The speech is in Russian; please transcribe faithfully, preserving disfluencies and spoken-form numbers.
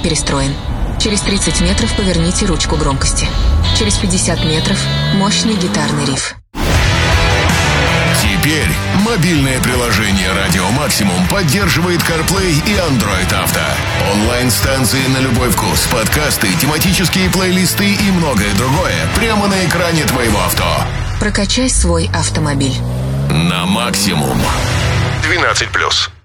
перестроен. Через тридцать метров поверните ручку громкости. Через пятьдесят метров мощный гитарный риф. Теперь мобильное приложение «Радио Максимум» поддерживает CarPlay и Android Auto. Онлайн-станции на любой вкус, подкасты, тематические плейлисты и многое другое прямо на экране твоего авто. Прокачай свой автомобиль. На максимум. двенадцать плюс.